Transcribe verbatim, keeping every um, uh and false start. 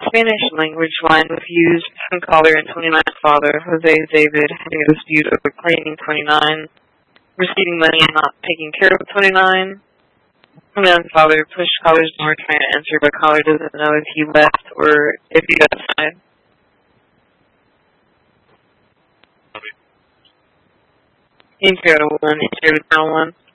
Spanish language line was used between caller and twenty-ninth father, Jose David, having a dispute over claiming twenty-nine, receiving money and not taking care of twenty-nine. twenty-ninth father pushed caller's door trying to answer, but caller doesn't know if he left or if he's outside. Interior one, interior one.